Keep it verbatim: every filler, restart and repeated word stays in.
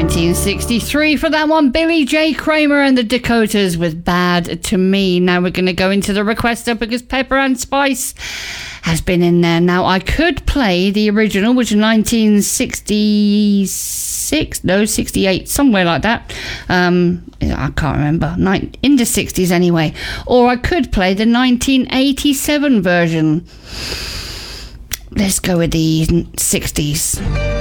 nineteen sixty-three for that one. Billy J. Kramer and the Dakotas with Bad to Me. Now we're going to go into the requester because Pepper and Spice has been in there. Now I could play the original, which is nineteen sixty-six, no, sixty-eight, somewhere like that. Um, I can't remember. Nin- in the sixties anyway. Or I could play the nineteen eighty-seven version. Let's go with the sixties.